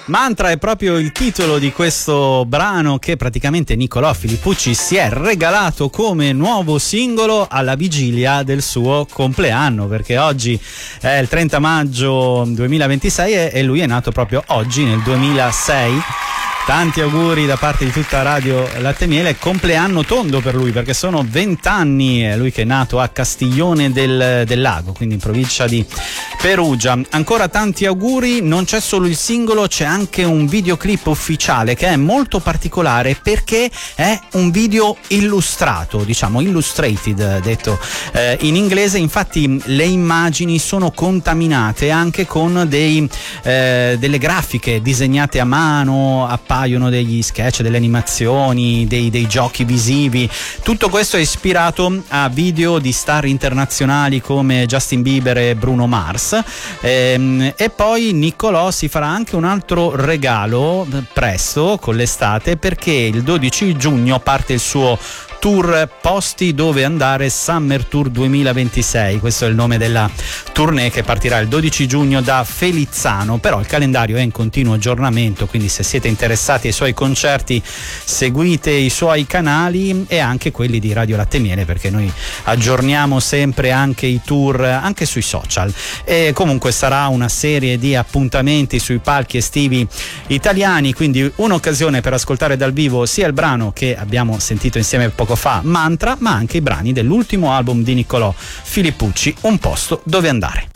Mantra è proprio il titolo di questo brano che praticamente Niccolò Filippucci si è regalato come nuovo singolo alla vigilia del suo compleanno, perché oggi è il 30 maggio 2026 e lui è nato proprio oggi nel 2006. Tanti auguri da parte di tutta Radio Latte Miele, compleanno tondo per lui perché sono 20 anni, è lui che è nato a Castiglione del Lago, quindi in provincia di Perugia. Ancora tanti auguri, non c'è solo il singolo, c'è anche un videoclip ufficiale che è molto particolare perché è un video illustrato, diciamo illustrated detto in inglese, infatti le immagini sono contaminate anche con delle grafiche disegnate a mano, appaiono degli sketch, delle animazioni, dei giochi visivi. Tutto questo è ispirato a video di star internazionali come Justin Bieber e Bruno Mars. E poi Niccolò si farà anche un altro regalo presto con l'estate, perché il 12 giugno parte il suo tour posti dove andare, Summer Tour 2026. Questo è il nome della tournée che partirà il 12 giugno da Felizzano, però il calendario è in continuo aggiornamento, quindi se siete interessati ai suoi concerti seguite i suoi canali e anche quelli di Radio Latte Miele, perché noi aggiorniamo sempre anche i tour anche sui social. E comunque sarà una serie di appuntamenti sui palchi estivi italiani, quindi un'occasione per ascoltare dal vivo sia il brano che abbiamo sentito insieme poco fa, Mantra, ma anche i brani dell'ultimo album di Niccolò Filippucci, Un posto dove andare.